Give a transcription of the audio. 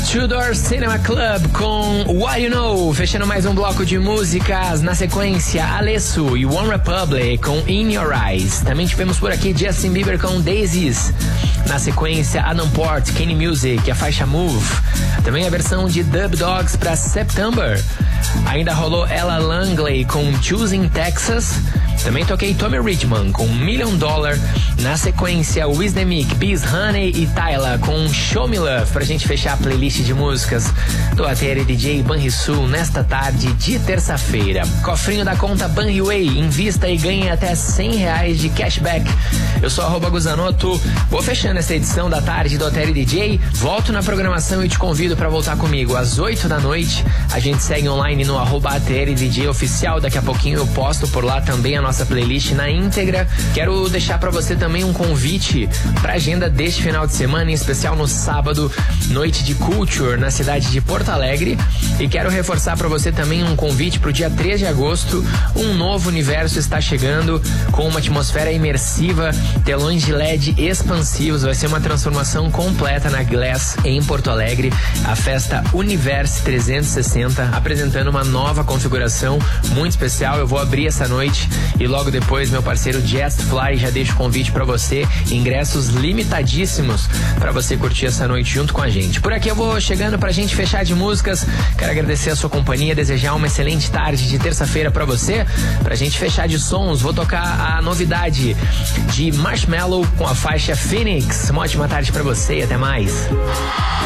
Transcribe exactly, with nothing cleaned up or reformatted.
Two Door Cinema Club com What You Know, fechando mais um bloco de músicas. Na sequência, Alesso e One Republic com In Your Eyes. Também tivemos por aqui Justin Bieber com Daisies. Na sequência, Adam Port, Kenny Music, a faixa Move. Também a versão de Dub Dogs para September. Ainda rolou Ella Langley com Choosing Texas. Também toquei Tommy Richman com Million Dollar. Na sequência, Wisdemic, Biz Honey e Tyla com Show Me Love, pra gente fechar a playlist de músicas do A T L D J Banrisul nesta tarde de terça-feira. Cofrinho da conta Banriway, invista e ganhe até cem reais de cashback. Eu sou arroba Guzanoto, vou fechando essa edição da tarde do A T L D J, volto na programação e te convido pra voltar comigo às oito da noite. A gente segue online no arroba A T L D J oficial, daqui a pouquinho eu posto por lá também a nossa playlist na íntegra. Quero deixar pra você também um convite pra agenda deste final de semana, em especial no sábado, noite de Culture na cidade de Porto Alegre. E quero reforçar pra você também um convite pro dia três de agosto. Um novo universo está chegando com uma atmosfera imersiva, telões de L E D expansivos. Vai ser uma transformação completa na Glass em Porto Alegre. A festa Universe trezentos e sessenta, apresentando uma nova configuração muito especial. Eu vou abrir essa noite e logo depois meu parceiro Just Fly já deixa o convite pra você. Ingressos limitadíssimos pra você curtir essa noite junto com a gente. Por aqui eu vou chegando pra gente fechar de músicas. Quero agradecer a sua companhia, desejar uma excelente tarde de terça-feira pra você. Pra gente fechar de sons, vou tocar a novidade de Marshmello com a faixa Phoenix. Uma ótima tarde pra você e até mais.